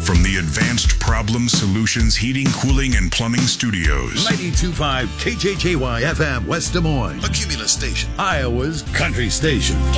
From the Advanced Problem Solutions Heating, Cooling, and Plumbing Studios. 92.5 KJJY FM West Des Moines. A Cumulus station. Iowa's country station.